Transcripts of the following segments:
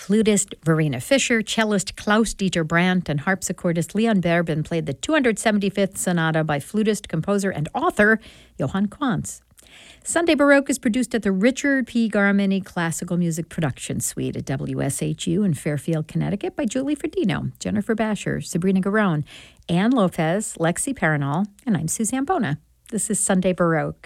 Flutist Verena Fischer, cellist Klaus-Dieter Brandt, and harpsichordist Leon Berbin played the 275th Sonata by flutist, composer, and author Johann Quantz. Sunday Baroque is produced at the Richard P. Garmany Classical Music Production Suite at WSHU in Fairfield, Connecticut by Julie Ferdino, Jennifer Basher, Sabrina Garone, Ann Lopez, Lexi Paranol, and I'm Suzanne Bona. This is Sunday Baroque.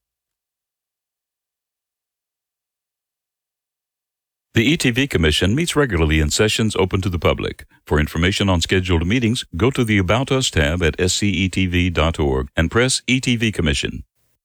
The ETV Commission meets regularly in sessions open to the public. For information on scheduled meetings, go to the About Us tab at scetv.org and press ETV Commission.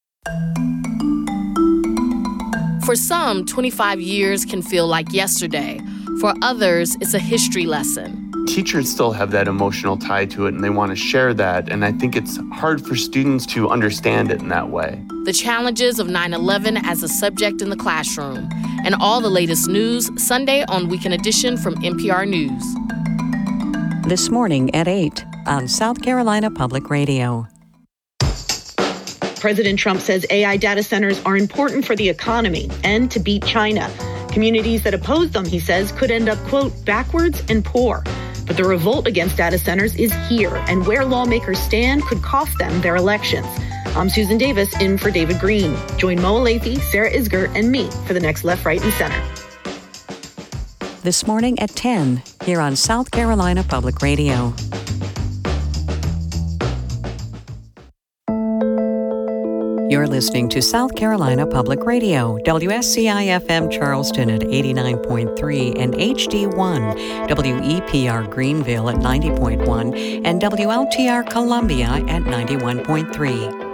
For some, 25 years can feel like yesterday. For others, it's a history lesson. Teachers still have that emotional tie to it, and they want to share that, and I think it's hard for students to understand it in that way. The challenges of 9/11 as a subject in the classroom, and all the latest news Sunday on Weekend Edition from NPR News. This morning at 8 on South Carolina Public Radio. President Trump says AI data centers are important for the economy and to beat China. Communities that oppose them, he says, could end up, quote, backwards and poor. But the revolt against data centers is here, and where lawmakers stand could cost them their elections. I'm Susan Davis, in for David Green. Join Mo Alathe, Sarah Isgert, and me for the next Left, Right, and Center. This morning at 10 here on South Carolina Public Radio. You're listening to South Carolina Public Radio, WSCI-FM Charleston at 89.3 and HD1, WEPR Greenville at 90.1, and WLTR Columbia at 91.3.